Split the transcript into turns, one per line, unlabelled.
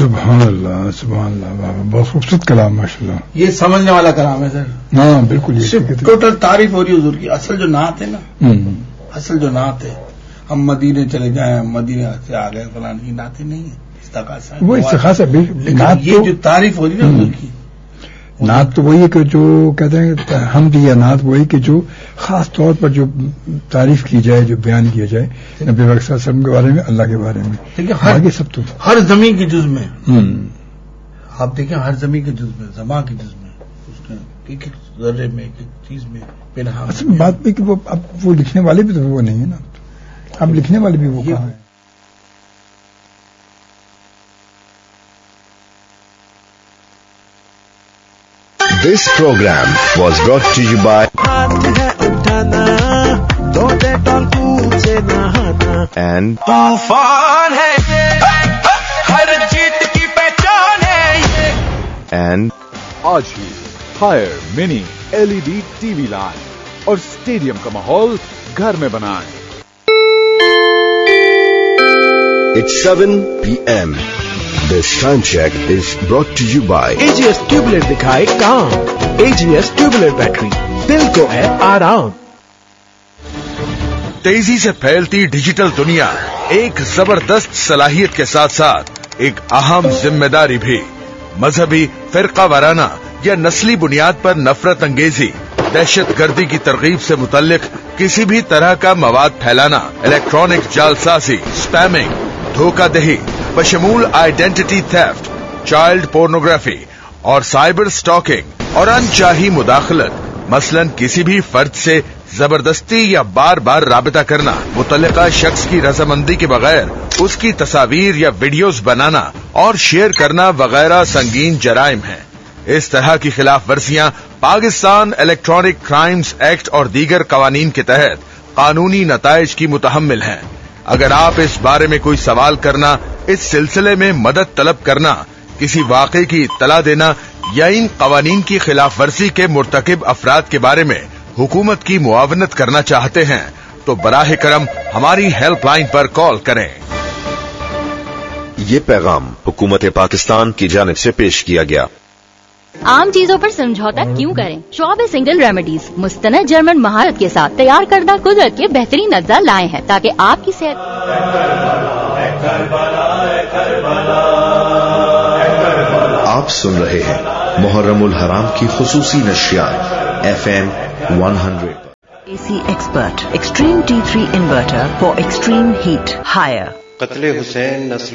سبحان اللہ سبحان اللہ بابا، بہت خوبصورت کلام ماشاءاللہ.
یہ سمجھنے والا کلام ہے سر.
ہاں بالکل،
ٹوٹل تعریف ہو رہی ہے حضور کی. اصل جو نعت ہے نا، اصل جو نعت ہے، ہم مدینے چلے جائیں، ہم مدینے سے آ گئے فلاں، کی نعتیں نہیں ہیں.
وہ استخاصہ
لیکن یہ جو تعریف ہو رہی ہے نا حضور کی،
نعت تو وہی ہے کہ جو کہتے ہیں ہم یا نعت وہی کہ جو خاص طور پر جو تعریف کی جائے، جو بیان کیا جائے نبی اکرم صلی اللہ علیہ وسلم کے بارے میں، اللہ کے بارے میں.
دیکھیں
سب تو
ہر زمین کے جز میں آپ دیکھیں، ہر زمین کے جز میں، زماں کے جز میں، اس کے ایک ایک ذرے میں، ایک ایک چیز میں پنہاں.
اصل بات بھی کہ وہ اب وہ لکھنے والے بھی تو وہ نہیں ہے نا، اب لکھنے والے بھی وہ کہاں ہیں.
This program was brought to you by and
तूफान है हर जीत की पहचान है
and
आज ही higher mini LED TV line और स्टेडियम का माहौल घर में बनाएं.
it's 7 p.m. This time check is brought to you by
AGS tubeless दिखाए काम. AGS ट्यूबलेट बैटरी, दिल को है आराम.
तेजी से फैलती डिजिटल दुनिया एक जबरदस्त सलाहियत के साथ साथ एक अहम जिम्मेदारी भी. मजहबी, फिरका वाराना या नस्ली बुनियाद पर नफरत अंगेजी, दहशत गर्दी की तरगीब से मुतल्लिक किसी भी तरह का मवाद फैलाना, इलेक्ट्रॉनिक जालसाजी, spamming, धोखाधही बशमूल identity theft, child pornography और साइबर स्टॉकिंग और अनचाही मुदाखलत, मसलन किसी भी फर्द से जबरदस्ती या बार बार राबिता करना, मुतल्लिका शख्स की रजामंदी के बगैर उसकी तस्वीर या वीडियोस बनाना और शेयर करना वगैरह संगीन जराइम हैं. इस तरह की खिलाफ वर्जियां पाकिस्तान इलेक्ट्रॉनिक क्राइम्स एक्ट और दीगर कवानीन के तहत कानूनी नताइज की मुतहम्मिल हैं. अगर आप इस बारे में कोई सवाल करना, इस सिलसिले में मदद तलब करना, किसी वाक़े की इत्तला देना या इन कवानीन की खिलाफ वर्जी के मुर्तकिब अफराद के बारे में हुकूमत की मुआवनत करना चाहते हैं तो बराह करम हमारी हेल्पलाइन पर कॉल करें.
ये पैगाम हुकूमत पाकिस्तान की जानिब से पेश किया गया.
आम चीजों पर समझौता क्यों करें? शॉप सिंगल रेमेडीज मुस्तनद जर्मन महारत के साथ तैयार करदा कुदरत के बेहतरीन अज्जा लाए हैं ताकि आपकी सेहत.
आप सुन रहे हैं मुहर्रमुल हराम की खुसूसी नशियात FM 100.
AC Expert Extreme T3 Inverter for extreme heat. Higher.
قتل حسین نسل